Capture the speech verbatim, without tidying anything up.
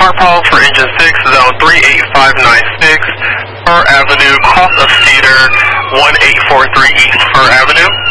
Harpal for engine six, zone three eight five nine six, Fir Avenue, cross of Cedar, one eight four three East Fir Avenue.